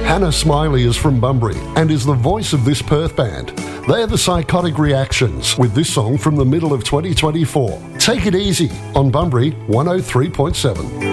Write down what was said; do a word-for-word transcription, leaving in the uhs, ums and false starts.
Hannah Smiley is from Bunbury and is the voice of this Perth band. They're the Psychotic Reactions with this song from the middle of twenty twenty-four. Take It Easy on Bunbury one oh three point seven.